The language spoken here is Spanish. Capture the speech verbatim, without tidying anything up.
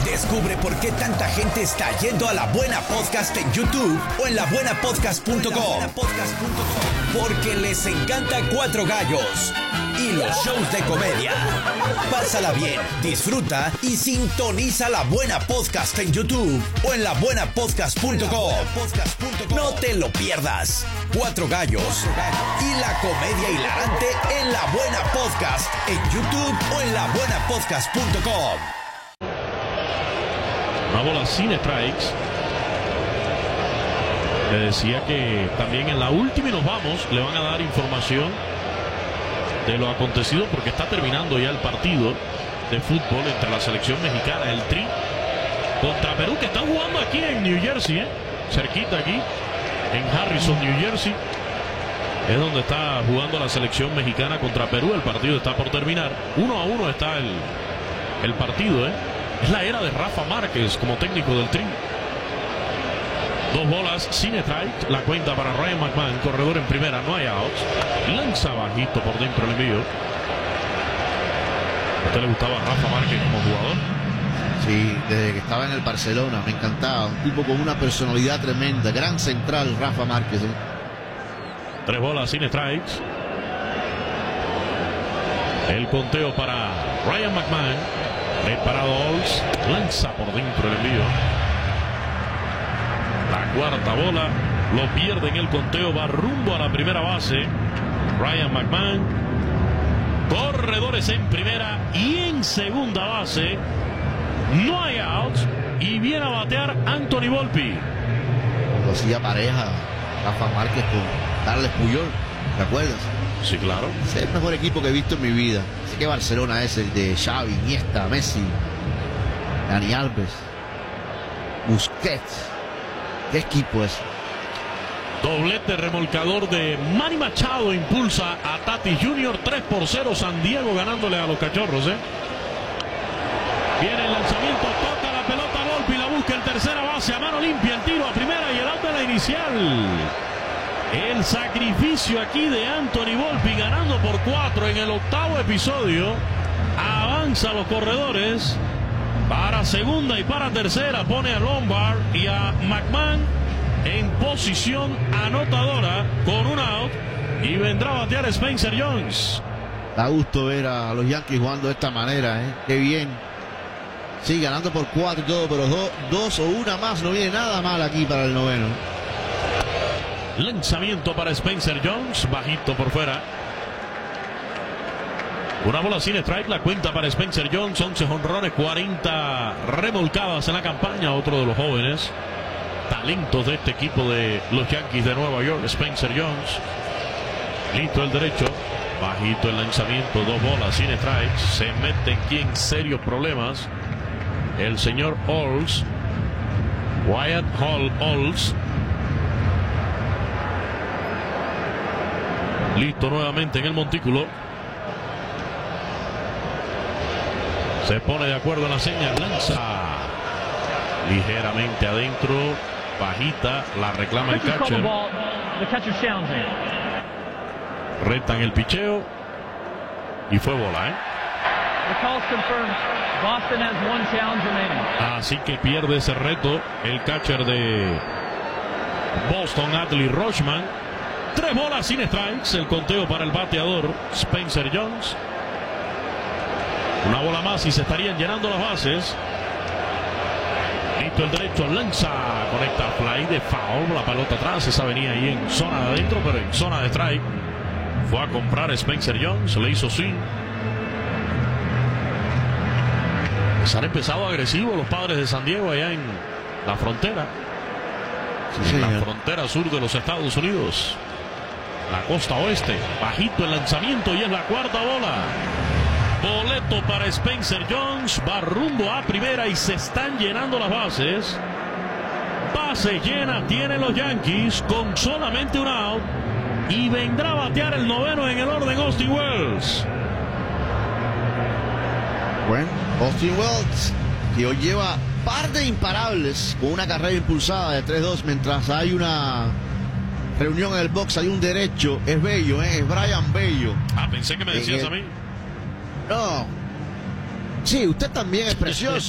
Descubre por qué tanta gente está yendo a La Buena Podcast en YouTube o en la buena podcast punto com. Porque les encanta Cuatro Gallos y los shows de comedia. Pásala bien, disfruta y sintoniza La Buena Podcast en YouTube o en la buena podcast punto com. No te lo pierdas. Cuatro Gallos y la comedia hilarante en La Buena Podcast en YouTube o en la buena podcast punto com. Una bola sin strikes. Le decía que también en la última y nos vamos, le van a dar información de lo acontecido porque está terminando ya el partido de fútbol entre la selección mexicana, el Tri, contra Perú, que están jugando aquí en New Jersey, ¿eh? cerquita aquí, en Harrison, New Jersey. Es donde está jugando la selección mexicana contra Perú. El partido está por terminar. Uno a uno está el, el partido, ¿eh? Es la era de Rafa Márquez como técnico del Tri. Dos bolas sin strike. La cuenta para Ryan McMahon. Corredor en primera, no hay outs. Lanza bajito por dentro el envío. ¿A usted le gustaba Rafa Márquez como jugador? Sí, desde que estaba en el Barcelona me encantaba. Un tipo con una personalidad tremenda. Gran central, Rafa Márquez. ¿eh? Tres bolas sin strikes. El conteo para Ryan McMahon. Preparado Olds, lanza por dentro el envío. La cuarta bola lo pierde en el conteo, va rumbo a la primera base. Ryan McMahon. Corredores en primera y en segunda base. No hay outs y viene a batear Anthony Volpi. Lo hacía pareja Rafa Márquez con Carles Puyol, ¿te acuerdas? Sí, claro. Es el mejor equipo que he visto en mi vida. Sé que Barcelona es el de Xavi, Iniesta, Messi, Dani Alves, Busquets. ¿Qué equipo es? Doblete remolcador de Manny Machado impulsa a Tatis junior tres por cero. San Diego ganándole a los Cachorros. ¿eh? Viene el lanzamiento, toca la pelota, Volpi la busca en tercera base, a mano limpia el tiro a primera y el out de la inicial. El sacrificio aquí de Anthony Volpi ganando por cuatro en el octavo episodio. Avanza los corredores para segunda y para tercera. Pone a Lombard y a McMahon en posición anotadora con un out. Y vendrá a batear Spencer Jones. Da gusto ver a los Yankees jugando de esta manera. ¿eh? Qué bien. Sí, ganando por cuatro y todo, pero do, dos o una más. No viene nada mal aquí para el noveno. Lanzamiento para Spencer Jones, bajito por fuera. Una bola sin strike, la cuenta para Spencer Jones. once jonrones, cuarenta remolcadas en la campaña. Otro de los jóvenes talentos de este equipo de los Yankees de Nueva York, Spencer Jones. Listo el derecho, bajito el lanzamiento, dos bolas sin strike. Se mete aquí en serios problemas el señor Olds, Wyatt Hall Olds. Listo nuevamente en el montículo. Se pone de acuerdo en la señal. Lanza ligeramente adentro. Bajita. La reclama el catcher. Retan el picheo. Y fue bola, ¿eh? Así que pierde ese reto el catcher de Boston, Adley Rutschman. Tres bolas sin strikes. El conteo para el bateador Spencer Jones. Una bola más y se estarían llenando las bases. Listo el derecho. Lanza. Conecta fly de foul. La pelota atrás. Esa venía ahí en zona de adentro, pero en zona de strike. Fue a comprar Spencer Jones. Le hizo swing. Se han empezado agresivos los Padres de San Diego allá en la frontera. Sí, en la frontera sur de los Estados Unidos. La costa oeste, bajito el lanzamiento y es la cuarta bola. Boleto para Spencer Jones, va rumbo a primera y se están llenando las bases. Base llena tienen los Yankees con solamente un out y vendrá a batear el noveno en el orden Austin Wells. Bueno, Austin Wells, que hoy lleva par de imparables con una carrera impulsada de tres dos mientras hay una reunión en el box, hay un derecho. Es Bello, ¿eh? Es Brian Bello. Ah, pensé que me decías el... a mí. No. Sí, usted también es precioso.